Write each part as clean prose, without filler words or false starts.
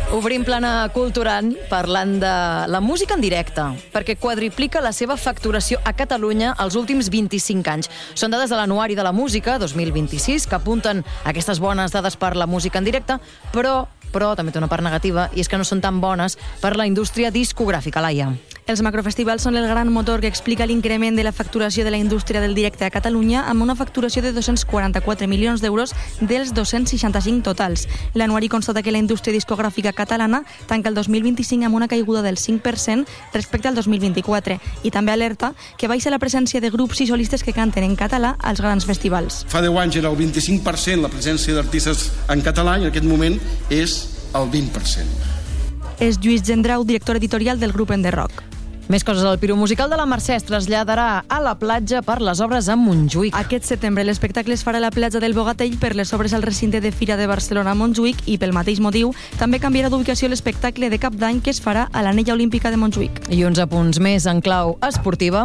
Obrim plana cultural parlant de la música en directe, perquè quadriplica la seva facturació a Catalunya els últims 25 anys. Són dades de l'Anuari de la Música 2026 que apunten aquestes bones dades per la música en directe, però també té una part negativa, i és que no són tan bones per la indústria discogràfica, Laia. Els macrofestivals són el gran motor que explica l'increment de la facturació de la indústria del directe a Catalunya, amb una facturació de 244 milions d'euros dels 265 totals. L'Anuari constata que la indústria discogràfica catalana tanca el 2025 amb una caiguda del 5% respecte al 2024, i també alerta que baixa la presència de grups i solistes que canten en català als grans festivals. Fa 10 anys era el 25% la presència d'artistes en català i en aquest moment és el 20%. És Lluís Gendrau, director editorial del grup Enderrock. Més coses. El piromusical de la Mercè es traslladarà a la platja per les obres a Montjuïc. Aquest setembre l'espectacle es farà a la platja del Bogatell per les obres al recinte de Fira de Barcelona a Montjuïc, i pel mateix motiu també canviarà d'ubicació l'espectacle de Cap d'Any que es farà a l'Anella Olímpica de Montjuïc. I uns apunts més en clau esportiva.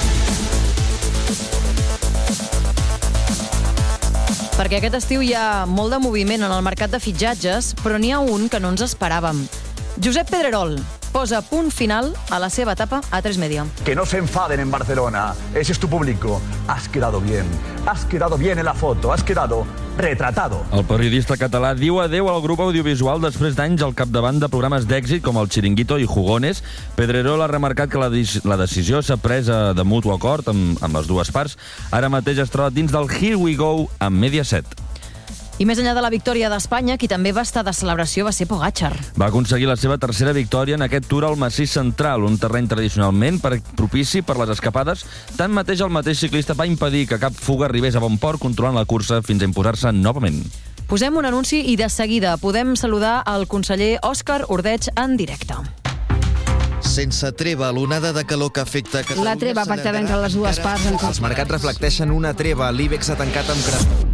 Perquè aquest estiu hi ha molt de moviment en el mercat de fitxatges, però n'hi ha un que no ens esperàvem. Josep Pedrerol posa punt final a la seva etapa a 3 Media. Que no se enfaden en Barcelona. Ese es tu público. Has quedado bien. Has quedado bien en la foto. Has quedado retratado. El periodista català diu adeu al grup audiovisual després d'anys al capdavant de programes d'èxit com El Chiringuito i Jugones. Pedrerol ha remarcat que la decisió s'ha presa de mutu acord amb les dues parts. Ara mateix es troba dins del Here We Go amb Mediaset. I més enllà de la victòria d'Espanya, qui també va estar de celebració va ser Pogačar. Va aconseguir la seva tercera victòria en aquest Tour al Massís Central, un terreny tradicionalment propici per les escapades. Tanmateix, el mateix ciclista va impedir que cap fuga arribés a bon port, controlant la cursa fins a imposar-se novament. Posem un anunci i de seguida podem saludar el conseller Òscar Ordeig en directe. Sense treva, l'onada de calor que afecta Catalunya... La treva pactada entre les dues parts... Els mercats reflecteixen una treva. L'IBEX ha tancat amb crespó.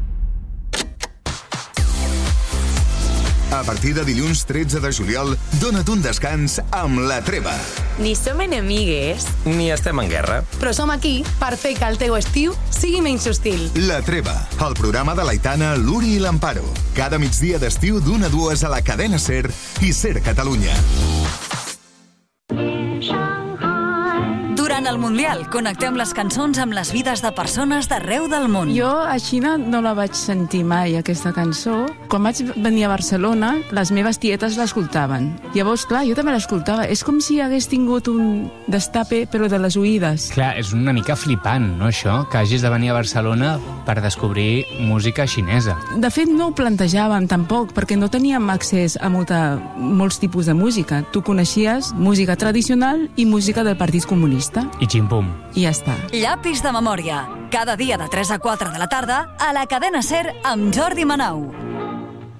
A partir de dilluns 13 de juliol, dona't un descans amb La Treva. Ni som enemigues, ni estem en guerra. però som aquí per fer que el teu estiu sigui menys hostil. La Treva, el programa de l'Aitana, l'Uri i l'Amparo. Cada migdia d'estiu d'1 a 2 a la cadena SER i SER Catalunya. Durant el Mundial, connectem les cançons amb les vides de persones d'arreu del món. Jo a Xina no la vaig sentir mai, aquesta cançó. Quan vaig venir a Barcelona, les meves tietes l'escoltaven. Llavors, clar, jo també l'escoltava. És com si hagués tingut un destape, però de les oïdes. Clar, és una mica flipant, no, això? Que hagis de venir a Barcelona per descobrir música xinesa. De fet, no ho plantejàvem tampoc, perquè no teníem accés a molts tipus de música. Tu coneixies música tradicional i música del Partit Comunista. I ximpum. I ja està. Llapis de memòria. Cada dia de 3 a 4 de la tarda a la cadena SER amb Jordi Manau.